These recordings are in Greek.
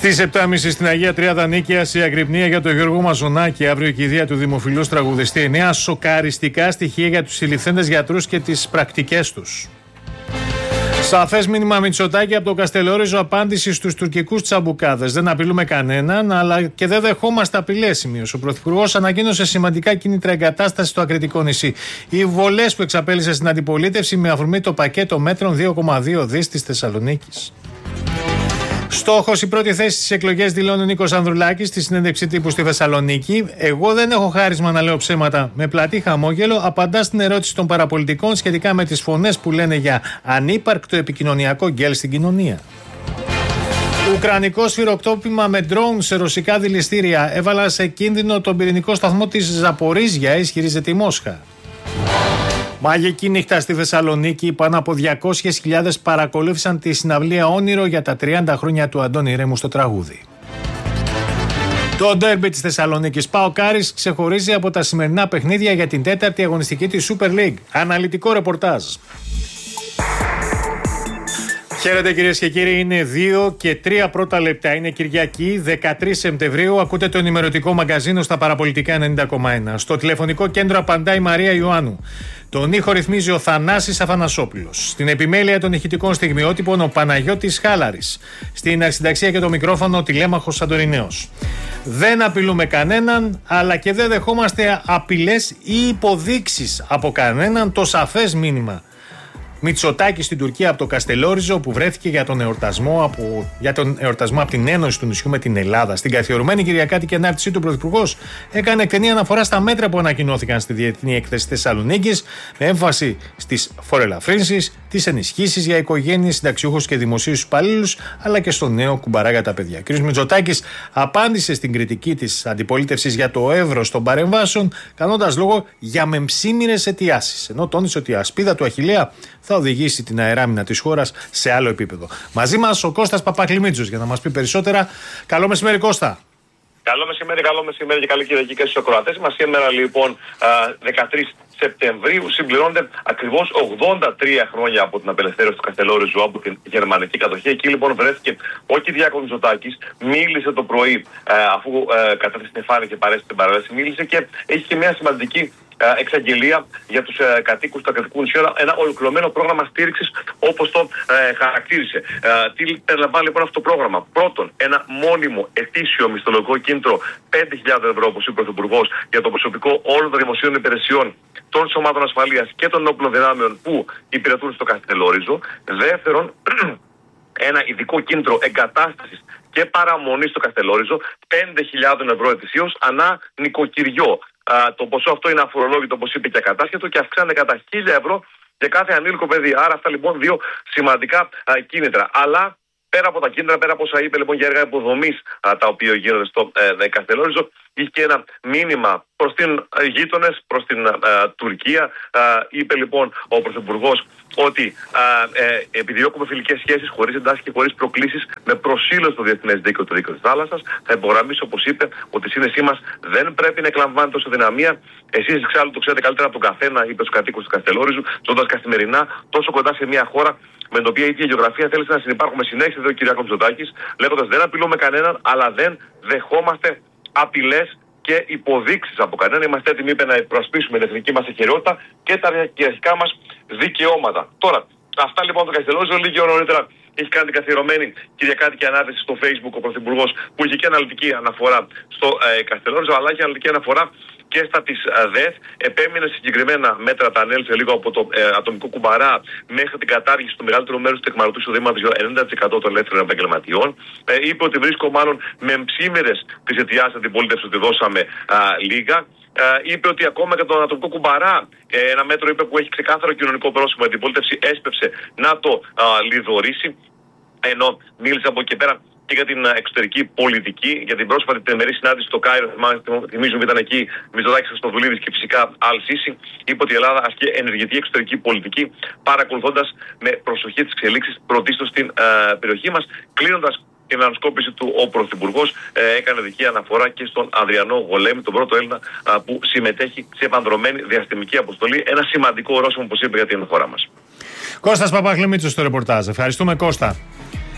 Στις 7.30 στην Αγία Τριάδα Νίκαιας η αγρυπνία για τον Γιώργο Μαζονάκη. Αύριο η κηδεία του δημοφιλούς τραγουδιστή. 9 σοκαριστικά στοιχεία για τους συλληφθέντες γιατρούς και τις πρακτικές τους. Σαφές μήνυμα Μητσοτάκη από τον Καστελόριζο, απάντηση στους τουρκικούς τσαμπουκάδες. Δεν απειλούμε κανέναν, αλλά και δεν δεχόμαστε απειλές, σημείωσε. Ο Πρωθυπουργός ανακοίνωσε σημαντικά κίνητρα εγκατάσταση στο Ακριτικό νησί. Οι βολές που εξαπέλυσε στην αντιπολίτευση με αφορμή το πακέτο μέτρων 2,2 δις της Θεσσαλονίκης. Στόχος η πρώτη θέση στις εκλογές, δηλώνει ο Νίκος Ανδρουλάκης στη συνέντευξη τύπου στη Θεσσαλονίκη. Εγώ δεν έχω χάρισμα να λέω ψέματα. Με πλατή χαμόγελο απαντά στην ερώτηση των παραπολιτικών σχετικά με τις φωνές που λένε για ανύπαρκτο επικοινωνιακό γκέλ στην κοινωνία. Ουκρανικό σφυροκτόπημα με ντρόουν σε ρωσικά δηληστήρια έβαλα σε κίνδυνο τον πυρηνικό σταθμό της Ζαπορίζια, ισχυρίζεται η Μόσχα. Μαγική νύχτα στη Θεσσαλονίκη. Πάνω από 200.000 παρακολούθησαν τη συναυλία Όνειρο για τα 30 χρόνια του Αντώνη Ρέμου στο τραγούδι. Το ντέρμπι της Θεσσαλονίκης. ΠΑΟΚ Άρης ξεχωρίζει από τα σημερινά παιχνίδια για την τέταρτη αγωνιστική της Super League. Αναλυτικό ρεπορτάζ. Χαίρετε κυρίες και κύριοι, είναι 2 και 3 πρώτα λεπτά. Είναι Κυριακή, 13 Σεπτεμβρίου. Ακούτε το ενημερωτικό μαγκαζίνο στα Παραπολιτικά 90,1. Στο τηλεφωνικό κέντρο απαντά η Μαρία Ιωάννου. Τον ήχο ρυθμίζει ο Θανάσης Αφανασόπουλος. Στην επιμέλεια των ηχητικών στιγμιότυπων ο Παναγιώτης Χάλαρης. Στην αρχισυνταξία και το μικρόφωνο ο Τηλέμαχος Σαντορινέος. Δεν απειλούμε κανέναν, αλλά και δεν δεχόμαστε απειλές ή υποδείξεις από κανέναν. Το σαφές μήνυμα Μητσοτάκη στην Τουρκία από το Καστελόριζο, που βρέθηκε για τον εορτασμό από την Ένωση του νησιού με την Ελλάδα. Στην καθιερωμένη Κυριακάτικη ανάρτησή του, ο Πρωθυπουργός έκανε εκτενή αναφορά στα μέτρα που ανακοινώθηκαν στη Διεθνή Έκθεση Θεσσαλονίκης, με έμφαση στις φορελαφρύνσεις, τις ενισχύσεις για οικογένειες, συνταξιούχους και δημοσίους υπαλλήλους, αλλά και στο νέο κουμπαρά για τα παιδιά. Ο κ. Μητσοτάκης απάντησε στην κριτική της αντιπολίτευσης για το εύρος των παρεμβάσεων, κάνοντας λόγο για μεμψίμηρες αιτιάσεις, ενώ τόνισε ότι η ασπίδα του Αχιλλέα θα οδηγήσει την αεράμινα της χώρας σε άλλο επίπεδο. Μαζί μας ο Κώστας Παπακλημίτσος για να μας πει περισσότερα. Καλό μεσημέρι, Κώστα. Καλό μεσημέρι και καλή Κυριακή και στους ακροατές μας. Σήμερα λοιπόν 13 Σεπτεμβρίου συμπληρώνονται ακριβώς 83 χρόνια από την απελευθέρωση του Καστελόριζου από την γερμανική κατοχή. Εκεί λοιπόν βρέθηκε ο Κυριάκος Μητσοτάκης, μίλησε το πρωί αφού κατέθεσε την εφάνεια και παρέστησε την παρέλαση, μίλησε και έχει και μια σημαντική εξαγγελία για τους κατοίκους του Ακριτικού νησιού, ένα ολοκληρωμένο πρόγραμμα στήριξης όπως το χαρακτήρισε. Τι περιλαμβάνει λοιπόν αυτό το πρόγραμμα? Πρώτον, ένα μόνιμο ετήσιο μισθολογικό κίνητρο 5.000 ευρώ, όπως είπε ο Πρωθυπουργός, για το προσωπικό όλων των δημοσίων υπηρεσιών, των σωμάτων ασφαλείας και των όπλων δυνάμεων που υπηρετούν στο Καστελόριζο. Δεύτερον, ένα ειδικό κίνητρο εγκατάστασης και παραμονής στο Καστελόριζο 5.000 ευρώ ετησίως ανά νοικοκυριό. Το ποσό αυτό είναι αφορολόγητο, όπως είπε, και ακατάσχετο και αυξάνεται κατά 1.000 ευρώ για κάθε ανήλικο παιδί. Άρα αυτά λοιπόν δύο σημαντικά κίνητρα. Αλλά πέρα από τα κίνητρα, πέρα από όσα είπε λοιπόν για έργα υποδομής τα οποία γίνονται στο Καστελόριζο, είχε και ένα μήνυμα προς την γείτονες, προς την Τουρκία. Είπε λοιπόν ο Πρωθυπουργός ότι επιδιώκουμε φιλικές σχέσεις χωρίς εντάσεις και χωρίς προκλήσεις, με προσήλωση στο διεθνές δίκαιο, το δίκαιο της θάλασσας. Θα υπογραμμίσω, όπως είπε, ότι η σύνεσή μας δεν πρέπει να εκλαμβάνεται ως αδυναμία. Εσείς εξάλλου το ξέρετε καλύτερα από τον καθένα, είπε στους κατοίκους του Καστελόριζου, ζώντας καθημερινά τόσο κοντά σε μια χώρα με την οποία η ίδια γεωγραφία θέλησε να συνυπάρχουμε. Συνέχισε εδώ ο Κυριάκος Μητσοτάκης, λέγοντας: δεν απειλούμε κανέναν, αλλά δεν δεχόμαστε απειλές και υποδείξεις από κανένα. Είμαστε έτοιμοι, είπε, να προασπίσουμε την εθνική μας ακεραιότητα και τα κυριαρχικά μας δικαιώματα. Τώρα, αυτά λοιπόν το Καστελόριζο. Λίγη ώρα νωρίτερα έχει κάνει την καθιερωμένη Κυριακάτικη ανάρτηση στο Facebook ο Πρωθυπουργός, που είχε και αναλυτική αναφορά στο Καστελόριζο, αλλά και αναλυτική αναφορά και στα της ΔΕΘ. Επέμεινε συγκεκριμένα μέτρα, τα ανέλησε λίγο, από το ατομικό κουμπαρά μέχρι την κατάργηση του μεγαλύτερου μέρους του εκμαρωτού εισοδήματος για 90% των ελεύθερων επαγγελματιών. Είπε ότι βρίσκω μάλλον με εμψίμερες τις αιτιάσεις αντιπολίτευσης ότι δώσαμε λίγα. Είπε ότι ακόμα και τον ατομικό κουμπαρά, ένα μέτρο, είπε, που έχει ξεκάθαρο κοινωνικό πρόσημο, η αντιπολίτευση έσπευσε να το λιδωρήσει. Ενώ μίλησε από εκεί πέρα και για την εξωτερική πολιτική, για την πρόσφατη τριμερή συνάντηση στο Κάιρο. Θυμίζουμε, ήταν εκεί Μητσοτάκης, Χριστοδουλίδης και φυσικά Αλ-Σίση. Είπε ότι η Ελλάδα ασκεί ενεργητική εξωτερική πολιτική, παρακολουθώντας με προσοχή τις εξελίξεις πρωτίστως στην περιοχή μας. Κλείνοντας την ανασκόπηση του, ο Πρωθυπουργός έκανε δική αναφορά και στον Ανδριανό Γολέμη, τον πρώτο Έλληνα που συμμετέχει σε επανδρωμένη διαστημική αποστολή. Ένα σημαντικό ορόσημο, όπως είπε, για την χώρα μας. Κώστας Παπακλημίτσος στο ρεπορτάζ. Ευχαριστούμε, Κώστα.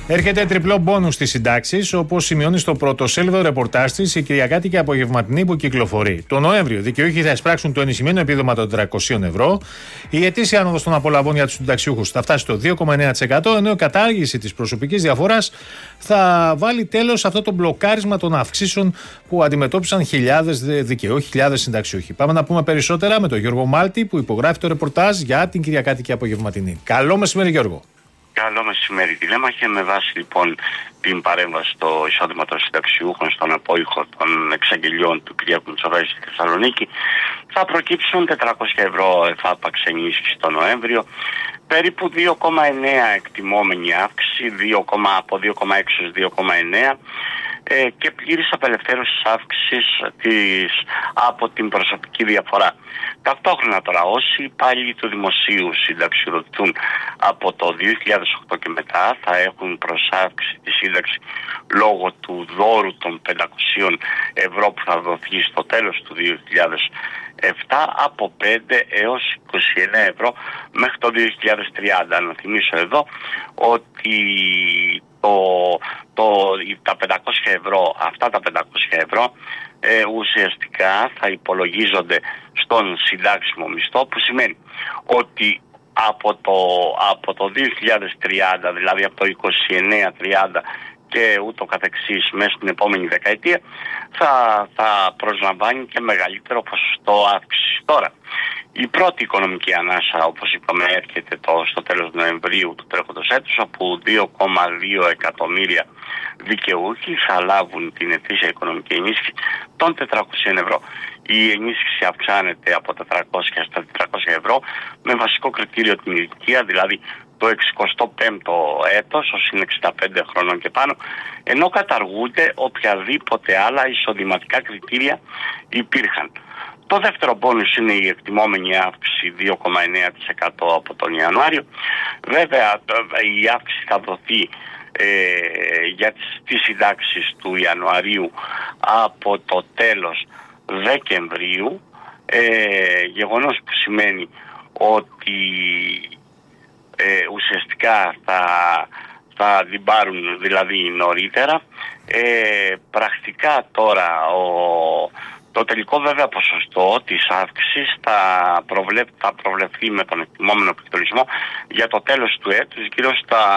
Έρχεται τριπλό μπόνους στις συντάξεις, όπως σημειώνει στο πρωτοσέλιδο ρεπορτάζ της η Κυριακάτικη Απογευματινή που κυκλοφορεί. Το Νοέμβριο, δικαιούχοι θα εισπράξουν το ενισχυμένο επίδομα των 300 ευρώ. Η ετήσια άνοδος των απολαβών για τους συνταξιούχους θα φτάσει στο 2,9%, ενώ η κατάργηση της προσωπικής διαφοράς θα βάλει τέλος σε αυτό το μπλοκάρισμα των αυξήσεων που αντιμετώπισαν χιλιάδες δικαιούχοι, χιλιάδες συνταξιούχοι. Πάμε να πούμε περισσότερα με τον Γιώργο Μάλτη που υπογράφει το ρεπορτάζ για την Κυριακάτικη Απογευματινή. Καλό μεσημέρι, Γιώργο. Καλό μεσημέρι, τηλέμαχε. Με βάση λοιπόν την παρέμβαση στο εισόδημα των συνταξιούχων στον απόϊχο των εξαγγελιών του Κυριάκου Μητσοτάκη στη Θεσσαλονίκη, θα προκύψουν 400 ευρώ εφάπαξ ενίσχυση το Νοέμβριο, περίπου 2,9 εκτιμόμενη αύξηση, από 2,6 έως 2,9 και πλήρης απελευθέρωσης αύξησης από την προσωπική διαφορά. Ταυτόχρονα τώρα όσοι υπάλληλοι του δημοσίου συνταξιοδοτηθούν από το 2008 και μετά θα έχουν προσάυξη τη σύνταξη λόγω του δώρου των 500 ευρώ που θα δοθεί στο τέλος του 2007 από 5 έως 21 ευρώ μέχρι το 2030. Να θυμίσω εδώ ότι τα 500 ευρώ, αυτά τα 500 ευρώ ουσιαστικά θα υπολογίζονται στον συντάξιμο μισθό, που σημαίνει ότι από το 2030, δηλαδή από το 29-30 και ούτω καθεξής μέσα στην επόμενη δεκαετία θα προσλαμβάνει και μεγαλύτερο ποσοστό αύξηση. Τώρα, η πρώτη οικονομική ανάσα, όπως είπαμε, έρχεται στο τέλος Νοεμβρίου του τρέχοντος έτους, όπου 2,2 εκατομμύρια δικαιούχοι θα λάβουν την ετήσια οικονομική ενίσχυση των 400 ευρώ. Η ενίσχυση αυξάνεται από τα 300 στα 400 ευρώ με βασικό κριτήριο την ηλικία, δηλαδή το 65ο έτος, όσοι είναι 65 χρονών και πάνω, ενώ καταργούνται οποιαδήποτε άλλα εισοδηματικά κριτήρια υπήρχαν. Το δεύτερο μπόνους είναι η εκτιμόμενη αύξηση 2,9% από τον Ιανουάριο. Βέβαια η αύξηση θα δοθεί για τις συντάξεις του Ιανουαρίου από το τέλος Δεκεμβρίου, γεγονός που σημαίνει ότι ουσιαστικά θα την πάρουν δηλαδή νωρίτερα. Πρακτικά τώρα το τελικό βέβαια ποσοστό της αύξησης θα προβλεφθεί με τον εκτιμόμενο πληθωρισμό για το τέλος του έτους, γύρω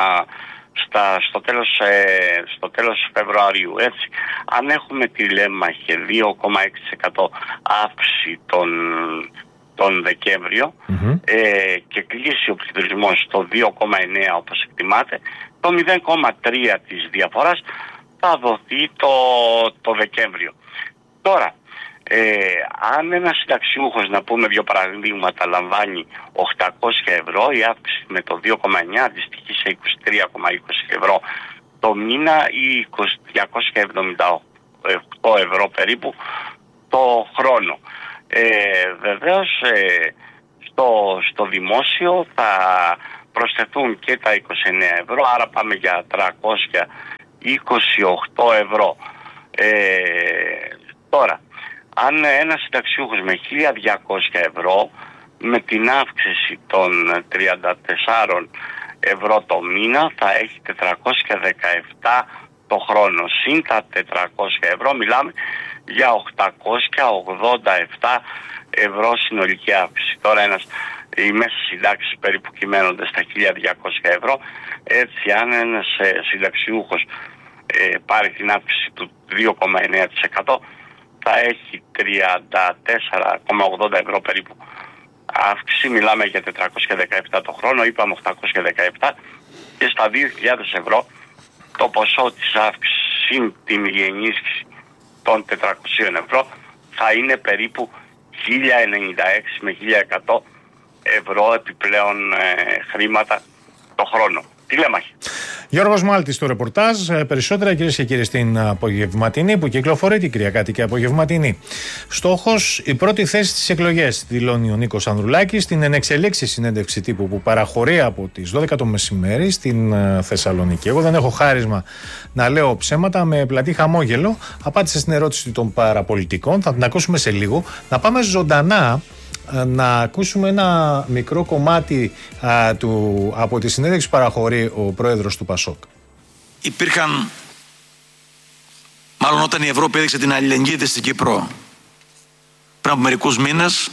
στο τέλος Φεβρουαρίου. Έτσι, αν έχουμε τηλέμαχε 2,6% αύξηση τον Δεκέμβριο και κλείσει ο πληθωρισμός στο 2,9 όπως εκτιμάται, το 0,3 της διαφοράς θα δοθεί το Δεκέμβριο. Τώρα, αν ένας συνταξιούχος, να πούμε δύο παραδείγματα, λαμβάνει 800 ευρώ, η αύξηση με το 2,9 αντιστοιχεί σε 23,20 ευρώ το μήνα ή 278 ευρώ περίπου το χρόνο. Βεβαίως στο δημόσιο θα προσθεθούν και τα 29 ευρώ, άρα πάμε για 328 ευρώ. Τώρα, αν ένας συνταξιούχος με 1.200 ευρώ με την αύξηση των 34 ευρώ το μήνα θα έχει 417 το χρόνο. Συν τα 400 ευρώ μιλάμε για 887 ευρώ συνολική αύξηση. Τώρα οι μέσες συντάξεις περίπου κυμαίνονται στα 1.200 ευρώ. Έτσι, αν ένας συνταξιούχος πάρει την αύξηση του 2,9% θα έχει 34,80 ευρώ περίπου αύξηση. Μιλάμε για 417 το χρόνο, είπαμε 817, και στα 2.000 ευρώ το ποσό της αύξησης συν την ενίσχυση των 400 ευρώ θα είναι περίπου 1.096 με 1.100 ευρώ επιπλέον χρήματα το χρόνο. Τηλέμαχη. Γιώργος Μάλτης στο ρεπορτάζ. Περισσότερα, κυρίες και κύριοι, στην Απογευματινή που κυκλοφορεί την Κυριακάτικη Απογευματινή. Στόχος η πρώτη θέση στις εκλογές, δηλώνει ο Νίκος Ανδρουλάκης στην ενεξελίξη συνέντευξη τύπου που παραχωρεί από τις 12 το μεσημέρι στην Θεσσαλονίκη. Εγώ δεν έχω χάρισμα να λέω ψέματα, με πλατή χαμόγελο απάντησε στην ερώτηση των παραπολιτικών. Θα την ακούσουμε σε λίγο. Να πάμε ζωντανά να ακούσουμε ένα μικρό κομμάτι από τη συνέντευξη που παραχωρεί ο πρόεδρος του ΠΑΣΟΚ. υπήρχαν, μάλλον όταν η Ευρώπη έδειξε την αλληλεγγύη της στην Κύπρο πριν από μερικούς μήνες,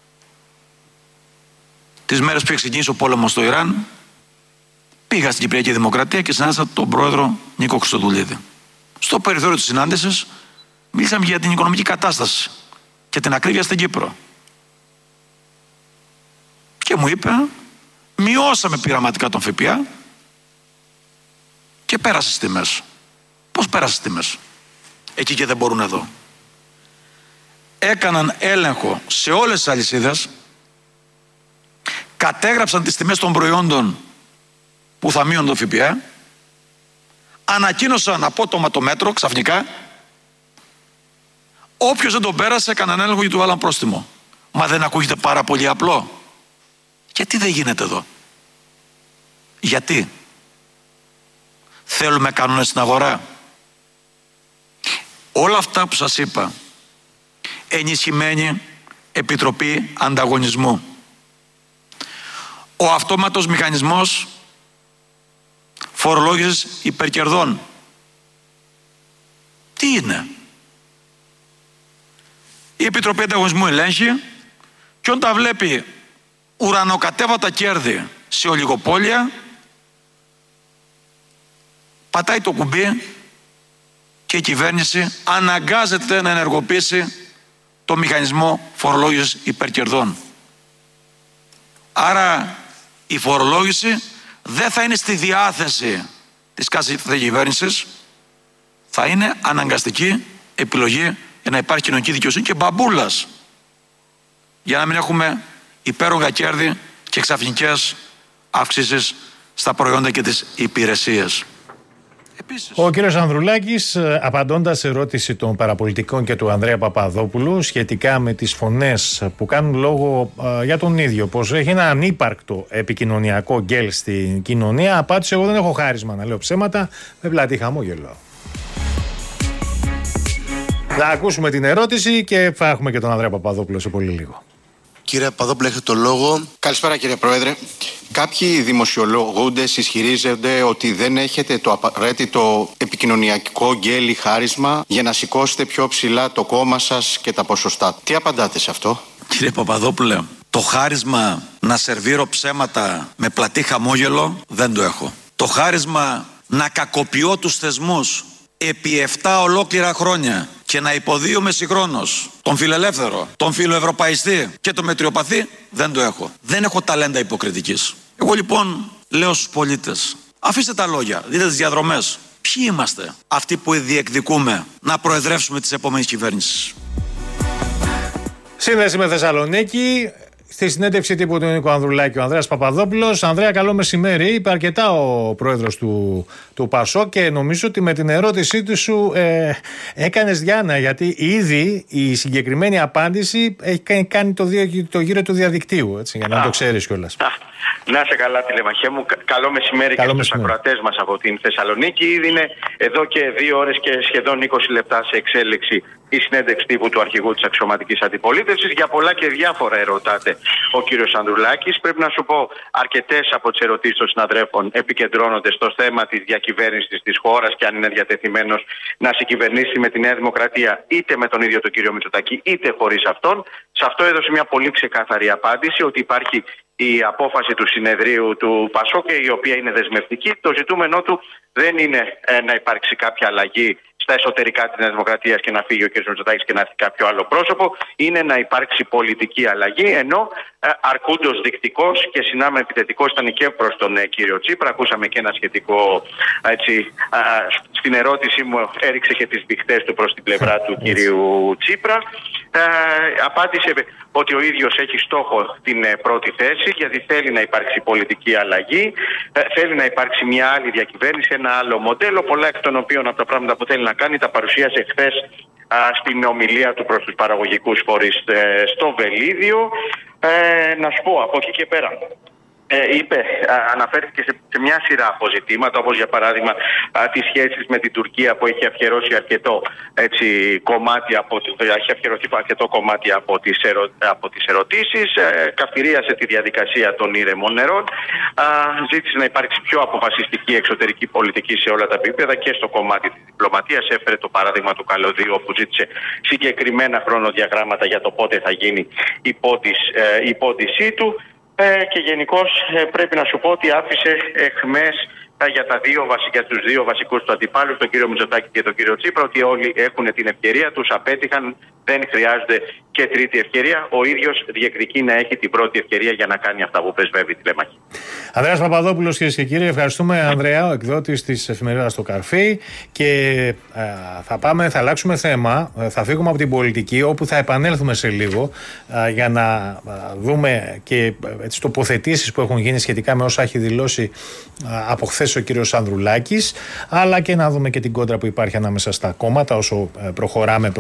τις μέρες που είχε ξεκινήσει ο πόλεμος στο Ιράν, πήγα στην Κυπριακή Δημοκρατία και συνάντησα τον πρόεδρο Νίκο Χριστοδουλίδη. Στο περιθώριο της συνάντησης μίλησαμε για την οικονομική κατάσταση και την ακρίβεια στην Κύπρο. Και μου είπε, μειώσαμε πειραματικά τον ΦΠΑ και πέρασε στις τιμές. Πώς πέρασε στις τιμές? Εκεί και δεν μπορούν εδώ. Έκαναν έλεγχο σε όλες τις αλυσίδες, κατέγραψαν τις τιμές των προϊόντων που θα μείωνε το ΦΠΑ, ανακοίνωσαν απότομα το μέτρο ξαφνικά, όποιος δεν τον πέρασε έκαναν έλεγχο και του βάλαν πρόστιμο. Μα δεν ακούγεται πάρα πολύ απλό? Γιατί δεν γίνεται εδώ? Γιατί? Θέλουμε κανόνες στην αγορά? Όλα αυτά που σας είπα, ενισχυμένη Επιτροπή Ανταγωνισμού, ο αυτόματος μηχανισμός φορολόγησης υπερκερδών, τι είναι? Η Επιτροπή Ανταγωνισμού ελέγχει και όταν βλέπει ουρανοκατέβατα κέρδη σε ολιγοπόλια, πατάει το κουμπί και η κυβέρνηση αναγκάζεται να ενεργοποιήσει το μηχανισμό φορολόγησης υπερκερδών. Άρα η φορολόγηση δεν θα είναι στη διάθεση της κάθε κυβέρνησης, θα είναι αναγκαστική επιλογή για να υπάρχει κοινωνική δικαιοσύνη και μπαμπούλας, για να μην έχουμε υπέρογκα κέρδη και ξαφνικές αυξήσεις στα προϊόντα και τις υπηρεσίες. Ο κύριος Ανδρουλάκης, απαντώντας σε ερώτηση των παραπολιτικών και του Ανδρέα Παπαδόπουλου σχετικά με τις φωνές που κάνουν λόγο για τον ίδιο, πως έχει ένα ανύπαρκτο επικοινωνιακό γκέλ στην κοινωνία, απάντησε: εγώ δεν έχω χάρισμα να λέω ψέματα, με πλατή χαμόγελο. Θα ακούσουμε την ερώτηση και θα έχουμε και τον Ανδρέα Παπαδόπουλο σε πολύ λίγο. Κύριε Παπαδόπουλο, έχετε το λόγο. Καλησπέρα, κύριε Πρόεδρε. Κάποιοι δημοσιολογούντες ισχυρίζονται ότι δεν έχετε το απαραίτητο επικοινωνιακό γκέλι χάρισμα για να σηκώσετε πιο ψηλά το κόμμα σας και τα ποσοστά. Τι απαντάτε σε αυτό? Κύριε Παπαδόπουλε, το χάρισμα να σερβίρω ψέματα με πλατή χαμόγελο δεν το έχω. Το χάρισμα να κακοποιώ τους θεσμούς επί 7 ολόκληρα χρόνια και να υποδίωμαι συγχρόνως τον φιλελεύθερο, τον φιλοευρωπαϊστή και τον μετριοπαθή δεν το έχω. Δεν έχω ταλέντα υποκριτικής. Εγώ λοιπόν λέω στους πολίτες, αφήστε τα λόγια, δείτε τις διαδρομές. Ποιοι είμαστε αυτοί που διεκδικούμε να προεδρεύσουμε τις επόμενες κυβέρνησεις? Σύνδεση με Θεσσαλονίκη. Στη συνέντευξη τύπου του Νίκο Ανδρουλάκη, ο Ανδρέας Παπαδόπουλος. Ανδρέα, καλό μεσημέρι. Είπε αρκετά ο πρόεδρος του ΠΑΣΟΚ και νομίζω ότι με την ερώτησή του σου έκανες διάνα, γιατί ήδη η συγκεκριμένη απάντηση έχει κάνει το γύρο του διαδικτύου, έτσι, για να το ξέρεις κιόλας. Να είσαι καλά, τηλεμαχέ μου. Καλό μεσημέρι και στους ακροατές μας από την Θεσσαλονίκη. Ήδη είναι εδώ και 2 ώρες και σχεδόν 20 λεπτά σε εξέλιξη η συνέντευξη τύπου του αρχηγού της αξιωματικής αντιπολίτευσης. Για πολλά και διάφορα ερωτάται ο κύριος Ανδρουλάκης. Πρέπει να σου πω, αρκετές από τις ερωτήσεις των συναδρέφων επικεντρώνονται στο θέμα της διακυβέρνησης της χώρας και αν είναι διατεθειμένος να συγκυβερνήσει με τη Νέα Δημοκρατία είτε με τον ίδιο τον κύριο Μητσοτάκη είτε χωρίς αυτόν. Σε αυτό έδωσε μια πολύ ξεκάθαρη απάντηση, ότι υπάρχει η απόφαση του συνεδρίου του ΠΑΣΟΚ, η οποία είναι δεσμευτική. Το ζητούμενό του δεν είναι να υπάρξει κάποια αλλαγή στα εσωτερικά της Νέας Δημοκρατίας και να φύγει ο κ. Μητσοτάκης και να έρθει κάποιο άλλο πρόσωπο. Είναι να υπάρξει πολιτική αλλαγή, ενώ αρκούντος δεικτικός και συνάμα επιθετικός ήταν και προς τον κύριο Τσίπρα. Ακούσαμε και ένα σχετικό, έτσι, στην ερώτησή μου έριξε και τις μπιχτές του προς την πλευρά του κυρίου Τσίπρα. Απάντησε ότι ο ίδιος έχει στόχο την πρώτη θέση, γιατί θέλει να υπάρξει πολιτική αλλαγή, θέλει να υπάρξει μια άλλη διακυβέρνηση, ένα άλλο μοντέλο, πολλά εκ των οποίων από τα πράγματα που θέλει να κάνει τα παρουσίασε χθες στην ομιλία του προς τους παραγωγικούς φορείς στο Βελίδιο. Να σου πω, από εκεί και πέρα, Αναφέρθηκε σε μια σειρά από ζητήματα, όπως για παράδειγμα τις σχέσεις με την Τουρκία που έχει αφιερώσει έχει αφιερωθεί αρκετό κομμάτι από τις ερωτήσεις. Καυτηρίασε τη διαδικασία των ήρεμων νερών. Ζήτησε να υπάρξει πιο αποφασιστική εξωτερική πολιτική σε όλα τα επίπεδα και στο κομμάτι της διπλωματίας. Έφερε το παράδειγμα του καλωδίου, όπου ζήτησε συγκεκριμένα χρονοδιαγράμματα για το πότε θα γίνει η υπότισή του. Και γενικώς πρέπει να σου πω ότι άφησε εχμές για τους δύο βασικούς του αντιπάλους, τον κύριο Μητσοτάκη και τον κύριο Τσίπρα, ότι όλοι έχουν την ευκαιρία τους, απέτυχαν, δεν χρειάζεται και τρίτη ευκαιρία. Ο ίδιος διεκδικεί να έχει την πρώτη ευκαιρία για να κάνει αυτά που πρεσβεύει τη Τηλέμαχη. Ανδρέας Παπαδόπουλος, κυρίες και κύριοι, ευχαριστούμε. Ανδρέα, ο εκδότης της εφημερίδας Το Καρφί. Και θα αλλάξουμε θέμα, θα φύγουμε από την πολιτική, όπου θα επανέλθουμε σε λίγο για να δούμε και τις τοποθετήσεις που έχουν γίνει σχετικά με όσα έχει δηλώσει από χθες ο κύριος Ανδρουλάκης, αλλά και να δούμε και την κόντρα που υπάρχει ανάμεσα στα κόμματα όσο προχωράμε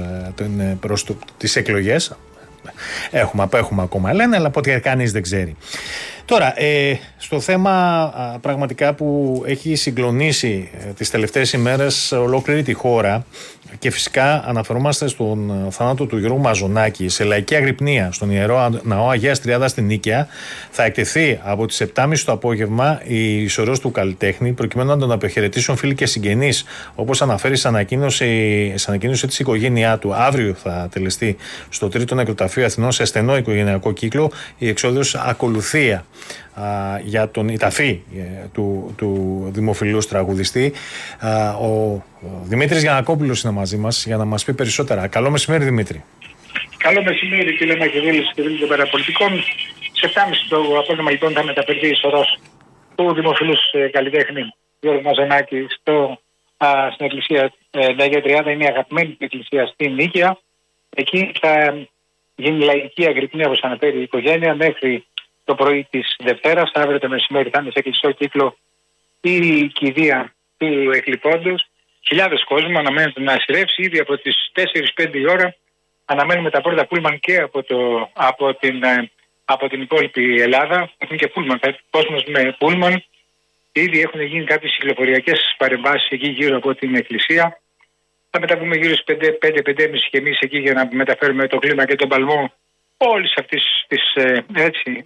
προς τις εκλογές. Απέχουμε ακόμα, λένε, αλλά από ό,τι κανείς δεν ξέρει. Τώρα, στο θέμα πραγματικά που έχει συγκλονίσει τις τελευταίες ημέρες ολόκληρη τη χώρα, και φυσικά αναφερόμαστε στον θάνατο του Γιώργου Μαζονάκη σε λαϊκή αγρυπνία στον Ιερό Ναό Αγίας Τριάδας στην Νίκαια, θα εκτεθεί από τις 7.30 το απόγευμα η σωρός του καλλιτέχνη, προκειμένου να τον αποχαιρετήσουν φίλοι και συγγενείς. Όπως αναφέρει σε ανακοίνωση της οικογένειά του, αύριο θα τελεστεί στο Τρίτο Νεκροταφείο Αθηνών σε στενό οικογενειακό κύκλο η εξόδιος ακολουθία για η ταφή του δημοφιλούς τραγουδιστή. Ο Δημήτρης Γιαννακόπουλος είναι μαζί μας για να μας πει περισσότερα. Καλό μεσημέρι, Δημήτρη. Καλό μεσημέρι, κύριε Μακεδίλης και φίλοι των Παραπολιτικών. Σε 7.30 το απόγευμα λοιπόν θα μεταφερθεί η σωρός του δημοφιλούς καλλιτέχνη Γιώργου Μαζονάκη στην εκκλησία Αγία Τριάδα. Είναι η αγαπημένη εκκλησία στην Νίκαια. Εκεί θα γίνει λαϊκή αγρυπνία, όπως αναφέρει η οικογένεια, μέχρι το πρωί της Δευτέρας. Αύριο το μεσημέρι θα είναι σε κλειστό κύκλο η κηδεία του εκλειπώντος. Χιλιάδες κόσμο αναμένεται να ασυρεύσει. Ήδη από τις 4-5 η ώρα αναμένουμε τα πρώτα πούλμαν και από την υπόλοιπη Ελλάδα. Έχουν και πούλμαν, κόσμος με πούλμαν. Ήδη έχουν γίνει κάποιες κυκλοφοριακές παρεμβάσεις εκεί γύρω από την εκκλησία. Θα μεταβούμε γύρω στις 5-5.30 και εμείς εκεί για να μεταφέρουμε το κλίμα και τον παλμό όλης αυτής της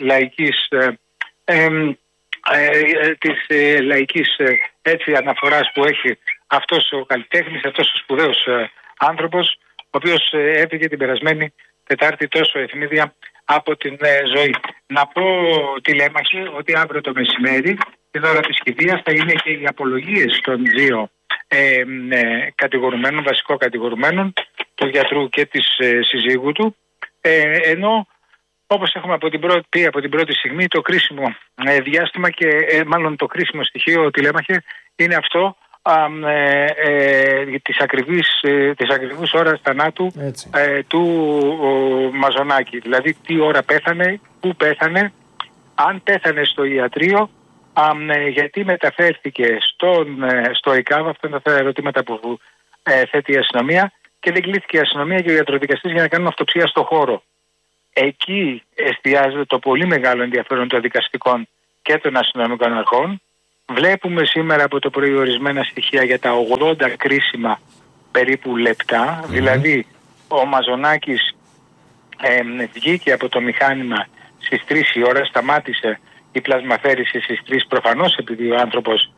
λαϊκής αναφοράς που έχει αυτός ο καλλιτέχνης, αυτός ο σπουδαίος άνθρωπος, ο οποίος έφυγε την περασμένη Τετάρτη τόσο ευνίδια από την ζωή. Να πω, Τηλέμαχε, ότι αύριο το μεσημέρι, την ώρα της κηδείας, θα είναι και οι απολογίες των δύο κατηγορουμένων, βασικών κατηγορουμένων, του γιατρού και της συζύγου του, ενώ όπως έχουμε πει από την πρώτη στιγμή, το κρίσιμο διάστημα και μάλλον το κρίσιμο στοιχείο, Τηλέμαχε, είναι αυτό της ακριβούς ώρας θανάτου του Μαζονάκη. Δηλαδή τι ώρα πέθανε, πού πέθανε, αν πέθανε στο ιατρείο, γιατί μεταφέρθηκε στο ΕΚΑΒ. Αυτά είναι τα ερωτήματα που θέτει η αστυνομία, και δεν κλήθηκε η αστυνομία και ο ιατροδικαστής για να κάνουν αυτοψία στο χώρο. Εκεί εστιάζεται το πολύ μεγάλο ενδιαφέρον των δικαστικών και των αστυνομικών αρχών. Βλέπουμε σήμερα από το πρωί ορισμένα στοιχεία για τα 80 κρίσιμα περίπου λεπτά. Δηλαδή ο Μαζονάκης βγήκε από το μηχάνημα στις 3 η ώρα, σταμάτησε η πλασμαφέρηση στις 3, προφανώς επειδή ο άνθρωπος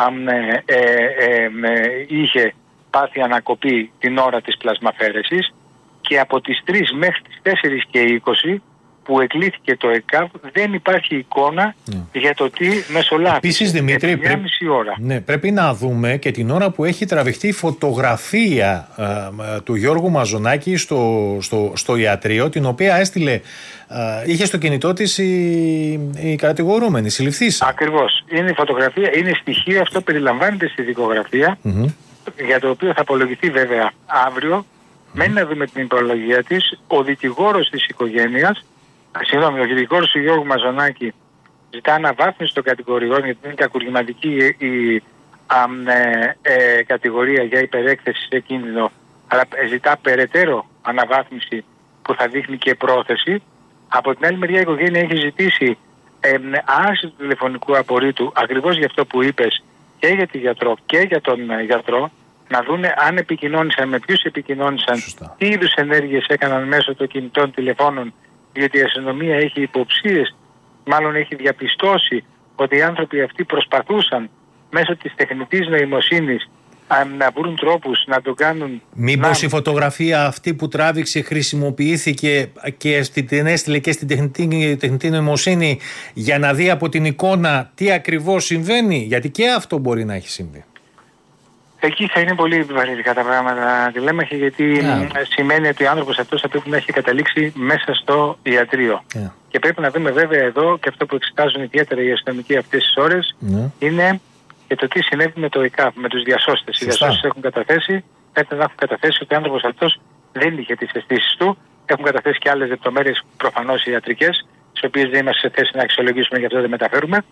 είχε πάθει ανακοπή την ώρα της πλασμαφέρεσης, και από τις 3 μέχρι τις 4:20 που εκλήθηκε το ΕΚΑΒ δεν υπάρχει εικόνα για το τι μεσολάβησε. Επίσης, Δημήτρη, πρέπει να δούμε και την ώρα που έχει τραβηχτεί η φωτογραφία του Γιώργου Μαζονάκη στο ιατρείο, την οποία είχε στο κινητό της η κατηγορούμενη, η συλληφθήσα. Ακριβώς. Είναι η φωτογραφία, είναι στοιχείο, αυτό περιλαμβάνεται στη δικογραφία, για το οποίο θα απολογηθεί βέβαια αύριο. Μένει να δούμε την υπολογία της. Ο δικηγόρος της οικογένειας, ο δικηγόρος του Γιώργου Μαζονάκη, ζητά αναβάθμιση των κατηγοριών, γιατί είναι κακουργηματική η κατηγορία για υπερέκθεση σε κίνδυνο, αλλά ζητά περαιτέρω αναβάθμιση που θα δείχνει και πρόθεση. Από την άλλη μεριά η οικογένεια έχει ζητήσει άρση του τηλεφωνικού απορρίτου, ακριβώς για αυτό που είπες, και για τη γιατρό και για τον γιατρό, να δούνε αν επικοινώνησαν, με ποιους επικοινώνησαν, τι είδους ενέργειες έκαναν μέσω των κινητών τηλεφώνων, γιατί η αστυνομία έχει υποψίες, μάλλον έχει διαπιστώσει ότι οι άνθρωποι αυτοί προσπαθούσαν μέσω της τεχνητής νοημοσύνης να βρουν τρόπους να το κάνουν. Μήπως η φωτογραφία αυτή που τράβηξε χρησιμοποιήθηκε και την έστειλε και στην τεχνητή νοημοσύνη για να δει από την εικόνα τι ακριβώς συμβαίνει? Γιατί και αυτό μπορεί να έχει συμβεί. Εκεί θα είναι πολύ επιβαρυντικά τα πράγματα, Τηλέμαχε, γιατί σημαίνει ότι ο άνθρωπος αυτός θα πρέπει να έχει καταλήξει μέσα στο ιατρείο. Και πρέπει να δούμε βέβαια εδώ, και αυτό που εξετάζουν ιδιαίτερα οι αστυνομικοί αυτές τις ώρες, είναι και το τι συνέβη με το ΕΚΑΒ, με τους διασώστες. Οι διασώστες έχουν καταθέσει, πρέπει να έχουν καταθέσει ότι ο άνθρωπος αυτός δεν είχε τις αισθήσεις του. Έχουν καταθέσει και άλλες λεπτομέρειες προφανώς ιατρικές, τις οποίες δεν είμαστε σε θέση να αξιολογήσουμε, γι' αυτό δεν μεταφέρουμε.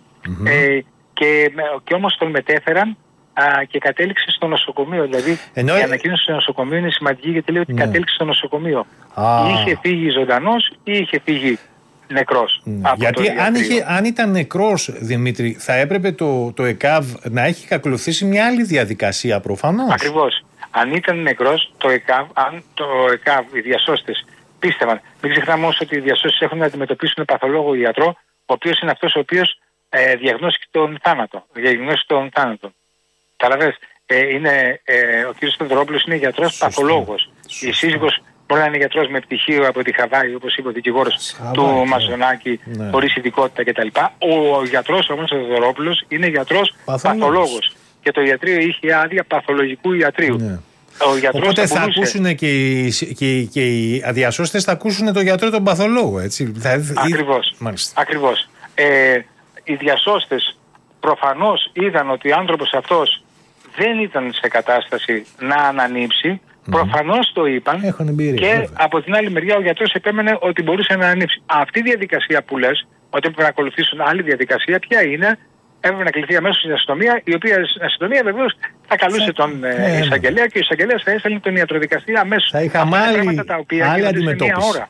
Και όμως τον μετέφεραν και κατέληξε στο νοσοκομείο. Δηλαδή η ανακοίνωση στο νοσοκομείο είναι σημαντική, γιατί λέει ότι κατέληξε στο νοσοκομείο. Είχε φύγει ζωντανός ή είχε φύγει νεκρός. Γιατί αν ήταν νεκρός, Δημήτρη, θα έπρεπε το ΕΚΑΒ να έχει ακολουθήσει μια άλλη διαδικασία προφανώς. Ακριβώς. Αν ήταν νεκρός, το ΕΚΑΒ, οι διασώστες πίστευαν. Μην ξεχνάμε όμως ότι οι διασώστες έχουν να αντιμετωπίσουν παθολόγο ιατρό, ο οποίος είναι αυτός ο οποίος διαγνώστηκε τον θάνατο. Καταλαβαίνεις, ο κ. Σταυρόπουλος είναι γιατρός παθολόγος. Η σύζυγος μπορεί να είναι γιατρός με πτυχίο από τη Χαβάη, όπως είπε ο δικηγόρος του Μαζονάκη, χωρίς ειδικότητα κτλ. Ο γιατρός όμως, ο Σταυρόπουλος, είναι γιατρός παθολόγος. Και το ιατρείο είχε άδεια παθολογικού ιατρείου. Οπότε θα ακούσουν και οι αδιασώστες, θα ακούσουν τον γιατρό τον παθολόγο, έτσι. Ακριβώς. Οι διασώστες προφανώς είδαν ότι ο άνθρωπος αυτός δεν ήταν σε κατάσταση να ανανύψει. Προφανώς το είπαν. Και από την άλλη μεριά ο γιατρός επέμενε ότι μπορούσε να ανανύψει. Αυτή η διαδικασία που λες, ότι έπρεπε να ακολουθήσουν άλλη διαδικασία, ποια είναι? Έπρεπε να κληθεί αμέσως στην αστυνομία, η οποία αστυνομία βεβαίως θα καλούσε τον εισαγγελέα και ο εισαγγελέας θα έστελνε τον ιατροδικαστή αμέσως. Θα είχαμε άλλη αντιμετώπιση.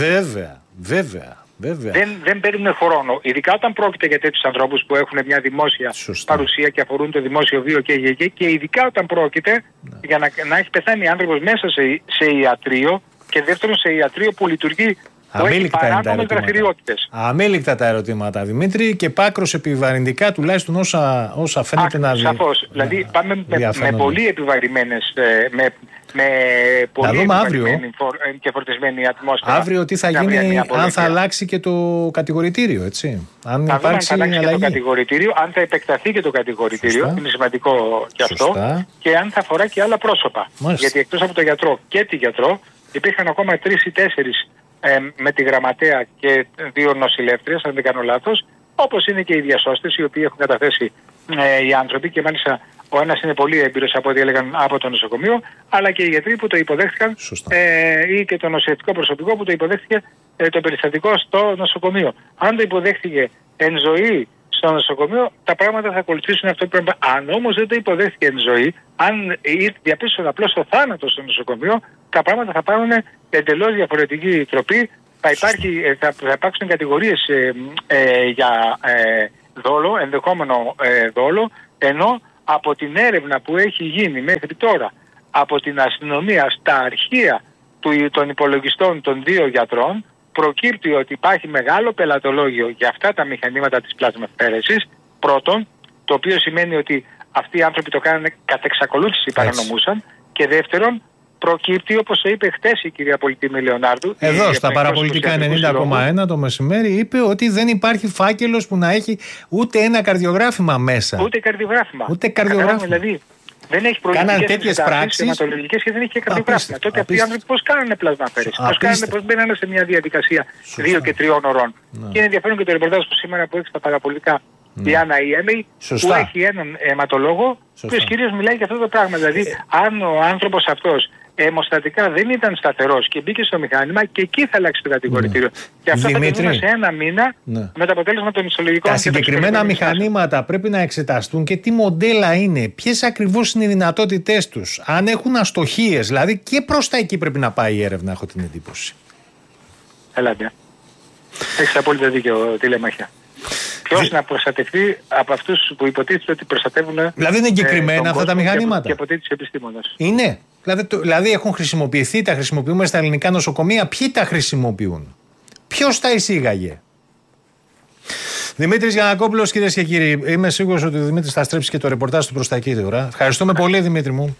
Βέβαια. Δεν παίρνουν χρόνο. Ειδικά όταν πρόκειται για τέτοιους ανθρώπους που έχουν μια δημόσια παρουσία και αφορούν το δημόσιο βίο και ειδικά όταν πρόκειται για να έχει πεθάνει άνθρωπος μέσα σε ιατρείο, και δεύτερον σε ιατρείο που λειτουργεί. Αμέλικτα τα ερωτήματα, Δημήτρη, και πάκρος επιβαρυντικά, τουλάχιστον όσα φαίνεται να βγει. Σαφώς. Δηλαδή πάμε με πολύ επιβαρημένες, με πολύ επιβαρημένη και φορτισμένη ατμόσφαιρα. Αύριο τι θα γίνει, αν θα αλλάξει και το κατηγορητήριο, έτσι. Αν θα αλλάξει και το κατηγορητήριο, αν θα επεκταθεί και το κατηγορητήριο, είναι σημαντικό και αυτό, και αν θα αφορά και άλλα πρόσωπα. Γιατί εκτός από το γιατρό και τη γιατρό, υπήρχαν ακόμα 3 ή 4 με τη γραμματέα και 2 νοσηλεύτριες, αν δεν κάνω λάθος, όπως είναι και οι διασώστες, οι οποίοι έχουν καταθέσει οι άνθρωποι, και μάλιστα ο ένας είναι πολύ έμπειρος από ό,τι έλεγαν από το νοσοκομείο, αλλά και οι γιατροί που το υποδέχτηκαν ή και το νοσηλευτικό προσωπικό που το υποδέχτηκε το περιστατικό στο νοσοκομείο. Αν το υποδέχτηκε εν ζωή στο νοσοκομείο, τα πράγματα θα ακολουθήσουν αυτό που πρέπει. Αν όμως δεν το υποδέχτηκε εν ζωή, αν διαπίστωσαν απλώς το θάνατο στο νοσοκομείο, τα πράγματα θα πάρουν εντελώς διαφορετική τροπή. Θα υπάρξουν κατηγορίες για δόλο, ενδεχόμενο δόλο, ενώ από την έρευνα που έχει γίνει μέχρι τώρα από την αστυνομία στα αρχεία των υπολογιστών των 2 γιατρών, προκύπτει ότι υπάρχει μεγάλο πελατολόγιο για αυτά τα μηχανήματα της πλασμαφαίρεσης, πρώτον, το οποίο σημαίνει ότι αυτοί οι άνθρωποι το κάνανε κατ' εξακολούθηση, παρανομούσαν, και δεύτερον, προκύπτει, όπως το είπε χτες η κυρία Πολυτήμη Λεωνάρδου, εδώ στα παραπολιτικά 90,1 το μεσημέρι, είπε ότι δεν υπάρχει φάκελος που να έχει ούτε ένα καρδιογράφημα μέσα. Ούτε καρδιογράφημα. Δηλαδή, δεν έχει προληπτικές αιματολογικές και δεν έχει και καρδιογράφημα. Τότε αυτοί οι άνθρωποι πώς κάνανε πλασμαφαίρεση, πώς μπαίνανε σε μια διαδικασία 2 και 3 ωρών. Και είναι ενδιαφέρον και το ρεπορτάζ που σήμερα που έχει στα παραπολιτικά η Άννα Ιέμι, που έχει έναν αιματολόγο, που κυρίως μιλάει για αυτό το πράγμα. Δηλαδή, αν ο άνθρωπος αυτός αιμοστατικά δεν ήταν σταθερός και μπήκε στο μηχάνημα, και εκεί θα αλλάξει το κατηγορητήριο. Και αυτό θα το δούμε σε 1 μήνα με το αποτέλεσμα των ιστολογικών. Τα συγκεκριμένα μηχανήματα πρέπει να εξεταστούν και τι μοντέλα είναι, ποιες ακριβώς είναι οι δυνατότητές τους, αν έχουν αστοχίες. Δηλαδή και προς τα εκεί πρέπει να πάει η έρευνα, έχω την εντύπωση. Ελάτε. Έχεις απόλυτα δίκιο, Τηλέμαχε. Ποιος να προστατευτεί από αυτούς που υποτίθεται ότι προστατεύουν. Δηλαδή είναι εγκεκριμένα αυτά τα μηχανήματα. Και υποτίθεται επιστήμονες. Είναι. Δηλαδή έχουν χρησιμοποιηθεί, τα χρησιμοποιούμε στα ελληνικά νοσοκομεία. Ποιοι τα χρησιμοποιούν? Ποιος τα εισήγαγε? Δημήτρης Γιαννακόπουλος, κυρίες και κύριοι. Είμαι σίγουρος ότι ο Δημήτρης θα στρέψει και το ρεπορτάζ του προς τα εκεί τώρα. Ευχαριστούμε πολύ, Δημήτρη μου.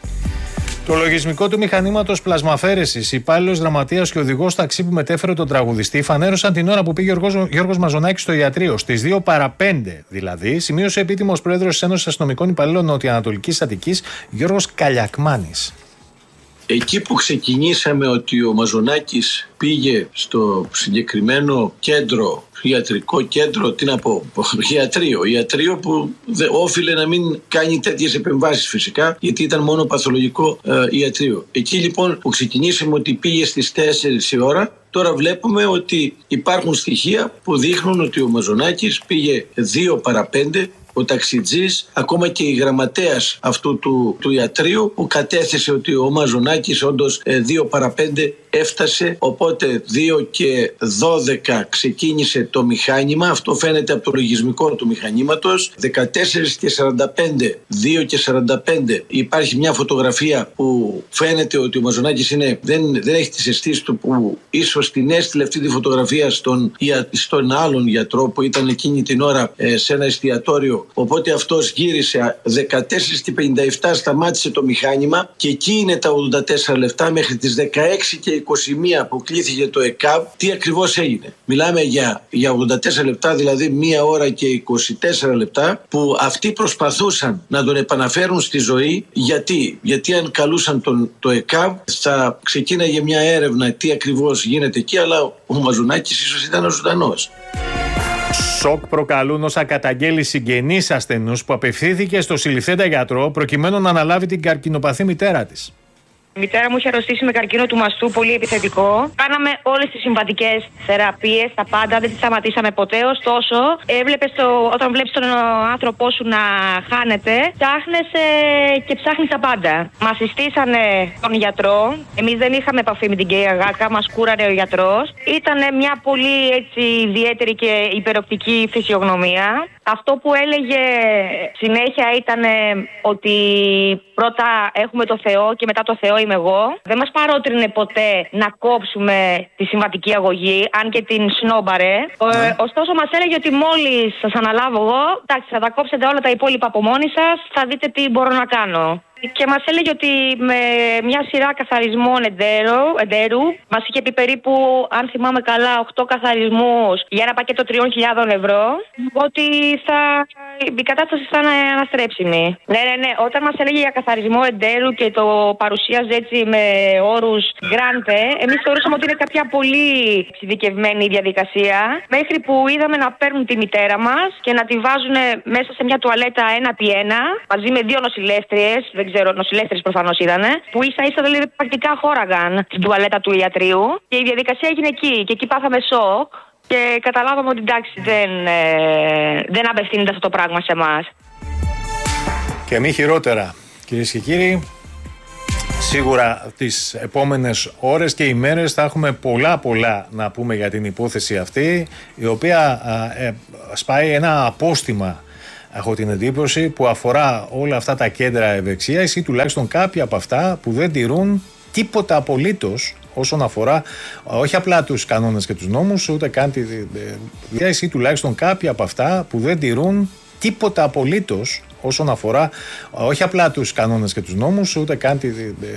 Το λογισμικό του μηχανήματος πλασμαφέρεσης, υπάλληλος δραματείας και οδηγός ταξί που μετέφερε τον τραγουδιστή φανέρωσαν την ώρα που πήγε ο Γιώργος Μαζονάκης στο ιατρείο. Στις 2 παρά 5 δηλαδή, σημείωσε επίτιμος πρόεδρος της Ένωσης Αστυνομικών Υπαλλήλων Νοτιοανατολικής Αττικής, Γιώργος Καλιακμάνης. Εκεί που ξεκινήσαμε ότι ο Μαζονάκης πήγε στο συγκεκριμένο κέντρο, ιατρικό κέντρο, τι να πω, ιατρείο που όφιλε να μην κάνει τέτοιες επεμβάσεις φυσικά, γιατί ήταν μόνο παθολογικό ιατρείο. Εκεί λοιπόν που ξεκινήσαμε ότι πήγε στις 4 η ώρα, τώρα βλέπουμε ότι υπάρχουν στοιχεία που δείχνουν ότι ο Μαζονάκης πήγε 2 παρά 5, ο ταξιτζής, ακόμα και η γραμματέας αυτού του ιατρείου που κατέθεσε ότι ο Μαζονάκης όντως 2 παρά 5 έφτασε, οπότε 2 και 12 ξεκίνησε το μηχάνημα, αυτό φαίνεται από το λογισμικό του μηχανήματος, 14 και 45, 2 και 45 υπάρχει μια φωτογραφία που φαίνεται ότι ο Μαζονάκης δεν έχει τις αισθήσεις του, που ίσως την έστειλε αυτή τη φωτογραφία στον άλλον γιατρό που ήταν εκείνη την ώρα σε ένα εστιατόριο, οπότε αυτός γύρισε 14 και 57, σταμάτησε το μηχάνημα και εκεί είναι τα 84 λεπτά μέχρι τις 16 και 21 που κλήθηκε το ΕΚΑΒ. Τι ακριβώς έγινε? Μιλάμε για 84 λεπτά, δηλαδή 1 ώρα και 24 λεπτά που αυτοί προσπαθούσαν να τον επαναφέρουν στη ζωή. Γιατί αν καλούσαν το ΕΚΑΒ θα ξεκίναγε μια έρευνα τι ακριβώς γίνεται εκεί, αλλά ο Μαζονάκης ίσως ήταν ζωντανός. Σοκ προκαλούν όσα καταγγέλει συγγενής ασθενούς που απευθύνθηκε στο συλληφθέντα γιατρό προκειμένου να αναλάβει την καρκινοπαθή μητέρα της. Η μητέρα μου είχε αρρωστήσει με καρκίνο του μαστού, πολύ επιθετικό. Κάναμε όλες τις συμβατικές θεραπείες, τα πάντα, δεν τις σταματήσαμε ποτέ. Ωστόσο, όταν βλέπεις τον άνθρωπό σου να χάνεται, ψάχνεσαι και ψάχνεις τα πάντα. Μας συστήσανε τον γιατρό. Εμείς δεν είχαμε επαφή με την κυρία Γάκα, μας κούραρε ο γιατρός. Ήταν μια πολύ έτσι ιδιαίτερη και υπεροκτική φυσιογνωμία. Αυτό που έλεγε συνέχεια ήταν ότι πρώτα έχουμε το Θεό και μετά το Θεό είμαι εγώ. Δεν μας παρότρινε ποτέ να κόψουμε τη συμβατική αγωγή, αν και την σνόμπαρε. Ωστόσο μας έλεγε ότι μόλις σας αναλάβω εγώ, εντάξει, θα τα κόψετε όλα τα υπόλοιπα από μόνοι σας, θα δείτε τι μπορώ να κάνω. Και μας έλεγε ότι με μια σειρά καθαρισμών εντέρου μας είχε πει περίπου, αν θυμάμαι καλά, 8 καθαρισμούς για ένα πακέτο 3.000 ευρώ, ότι η κατάσταση θα είναι αναστρέψιμη. Ναι. Όταν μας έλεγε για καθαρισμό εντέρου και το παρουσίαζε έτσι με όρους γκράντε, εμείς θεωρούσαμε ότι είναι κάποια πολύ εξειδικευμένη διαδικασία, μέχρι που είδαμε να παίρνουν τη μητέρα μας και να τη βάζουν μέσα σε μια τουαλέτα 1x1 μαζί με 2 νοσηλεύτριες. Δεν ξέρω, νοσηλεύτριες προφανώς είδανε, που ίσα-ίσα δηλαδή πρακτικά χώραγαν στην τουαλέτα του ιατρείου και η διαδικασία έγινε εκεί. Και εκεί πάθαμε σοκ και καταλάβαμε ότι εντάξει, δεν απευθύνεται αυτό το πράγμα σε εμάς. Και μη χειρότερα, κυρίες και κύριοι. Σίγουρα τις επόμενες ώρες και ημέρες θα έχουμε πολλά να πούμε για την υπόθεση αυτή, η οποία σπάει ένα απόστημα, έχω την εντύπωση, που αφορά όλα αυτά τα κέντρα ευεξίας ή τουλάχιστον κάποια από αυτά που δεν τηρούν τίποτα απολύτως όσον αφορά όχι απλά τους κανόνες και τους νόμους, ούτε καν τη διάρκεια, ή τουλάχιστον κάποια από αυτά που δεν τηρούν τίποτα απολύτως όσον αφορά όχι απλά τους κανόνες και τους νόμους, ούτε καν τη